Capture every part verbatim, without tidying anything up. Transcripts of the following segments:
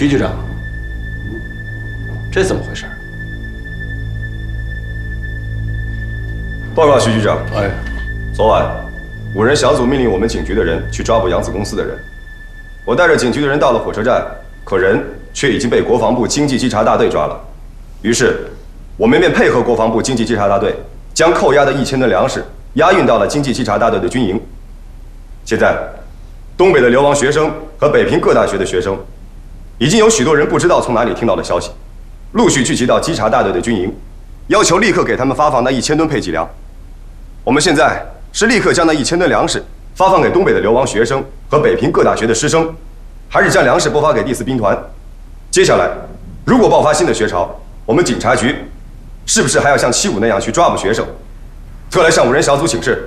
徐局长，这怎么回事？ 报告徐局长， 哎， 昨晚五人小组命令我们警局的人去抓捕扬子公司的人。我带着警局的人到了火车站，可人却已经被国防部经济稽查大队抓了。于是，我们便配合国防部经济稽查大队，将扣押的一千吨粮食押运到了经济稽查大队的军营。现在，东北的流亡学生和北平各大学的学生，已经有许多人不知道从哪里听到的消息，陆续聚集到稽查大队的军营，要求立刻给他们发放那一千吨配给粮。我们现在是立刻将那一千吨粮食发放给东北的流亡学生和北平各大学的师生，还是将粮食拨发给第四兵团？接下来，如果爆发新的学潮，我们警察局是不是还要像七五那样去抓捕学生？特来向五人小组请示。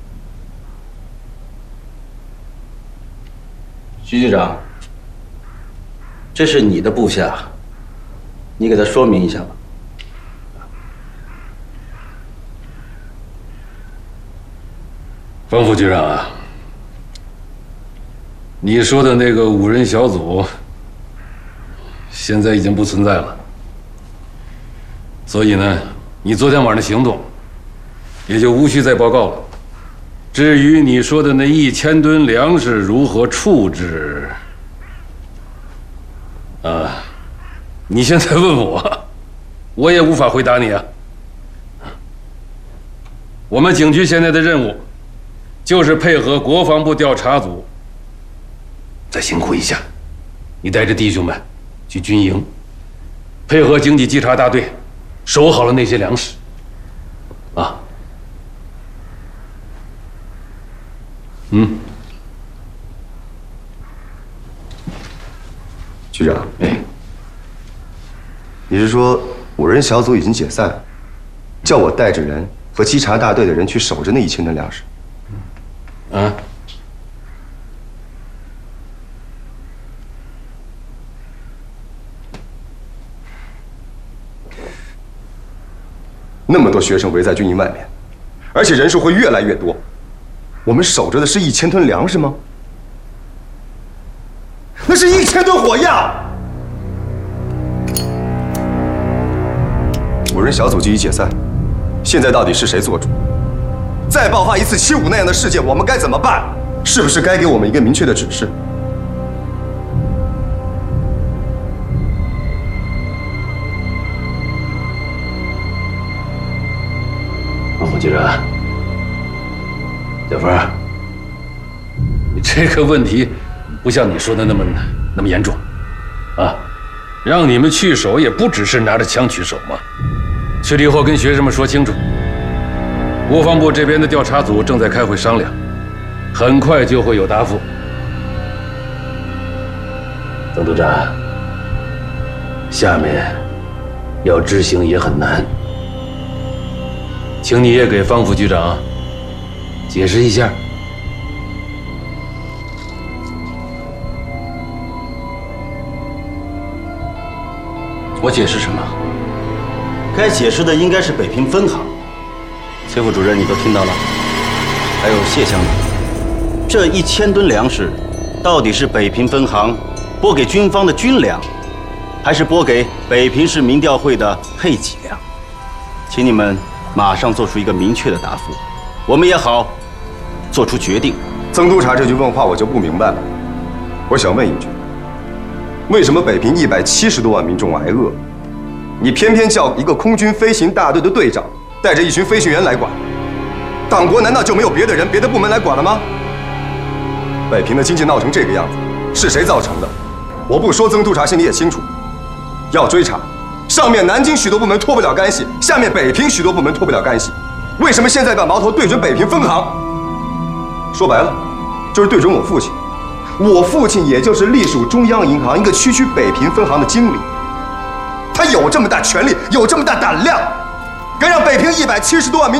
徐局长，这是你的部下，你给他说明一下吧。 方副局长啊，你说的那个五人小组，现在已经不存在了。所以呢，你昨天晚上的行动，也就无需再报告了。至于你说的那一千吨粮食如何处置，啊，你现在问我，我也无法回答你啊。我们警局现在的任务，就是配合国防部调查组，再辛苦一下，你带着弟兄们去军营，配合经济稽查大队，守好了那些粮食，啊，嗯， 局长， 哎， 你是说五人小组已经解散，叫我带着人和稽查大队的人去守着那一千吨粮食？ 啊， 那么多学生围在军营外面，而且人数会越来越多，我们守着的是一千吨粮食吗？那是一千吨火药！五人小组即已解散，现在到底是谁做主？再爆发一次七五那样的事件，我们该怎么办？是不是该给我们一个明确的指示？ 方副局长，小峰，你这个问题不像你说的那么那么严重，啊，让你们去守也不只是拿着枪去守嘛，去了以后跟学生们说清楚。国防部这边的调查组正在开会商量，很快就会有答复。曾组长，下面要执行也很难，请你也给方副局长解释一下。 我解释什么？该解释的应该是北平分行。崔副主任，你都听到了？还有谢乡长，这一千吨粮食，到底是北平分行拨给军方的军粮，还是拨给北平市民调会的配给粮？请你们马上做出一个明确的答复，我们也好做出决定。 曾督察这句问话我就不明白了，我想问一句：为什么北平一百七十多万民众挨饿，你偏偏叫一个空军飞行大队的队长带着一群飞行员来管？党国难道就没有别的人、别的部门来管了吗？北平的经济闹成这个样子，是谁造成的？我不说，曾督察心里也清楚。要追查，上面南京许多部门脱不了干系，下面北平许多部门脱不了干系，为什么现在把矛头对准北平分行？说白了，就是对准我父亲。我父亲也就是隶属中央银行一个区区北平分行的经理，他有这么大权力，有这么大胆量，敢让北平一百七十多万民